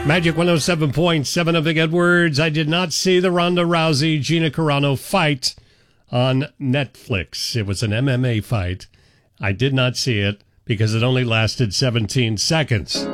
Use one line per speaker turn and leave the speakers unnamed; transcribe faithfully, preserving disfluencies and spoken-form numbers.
Magic one oh seven point seven of Big Edwards. I did not see the Ronda Rousey Gina Carano fight on Netflix. It was an M M A fight. I did not see it because it only lasted seventeen seconds.